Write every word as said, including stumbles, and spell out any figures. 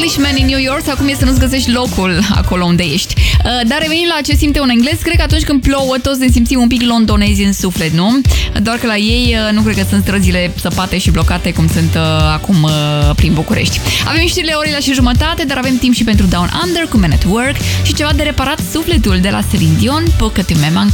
Englishman in New York, acum e să nu-ți găsești locul acolo unde ești. Dar revenind la ce simte un englez, cred că atunci când plouă toți ne simțim un pic londonezi în suflet, nu? Doar că la ei nu cred că sunt străzile săpate și blocate cum sunt acum prin București. Avem știrile orele și jumătate, dar avem timp și pentru Down Under cu Men at Work și ceva de reparat sufletul de la Celine Dion, Pourquoi tu m'aimes encore.